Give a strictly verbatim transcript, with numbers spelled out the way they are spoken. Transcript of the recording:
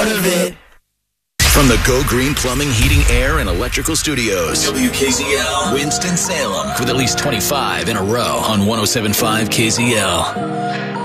part of it. From the Go Green Plumbing, Heating, Air, and Electrical Studios, W K Z L, Winston-Salem, with at least twenty-five in a row on one oh seven point five K Z L.